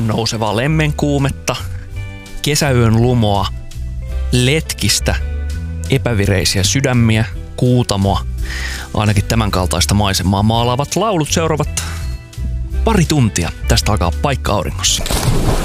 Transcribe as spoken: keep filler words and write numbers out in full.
Ylöspäin nousevaa lemmenkuumetta, kesäyön lumoa, letkistä, epävireisiä sydämiä, kuutamoa, ainakin tämän kaltaista maisemaa maalaavat laulut seuraavat pari tuntia. Tästä alkaa Paikka auringossa.